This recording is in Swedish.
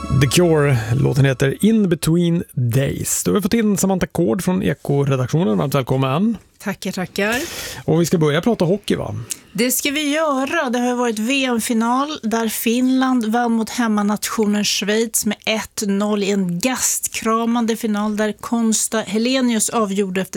The Cure, låten heter In Between Days. Då har vi fått in Samantha Kård från Eko-redaktionen. Varmt välkommen. Tackar. Och vi ska börja prata hockey, va? Det ska vi göra. Det har varit VM-final där Finland vann mot hemmanationen Schweiz med 1-0 i en gastkramande final där Konsta Helenius avgjorde efter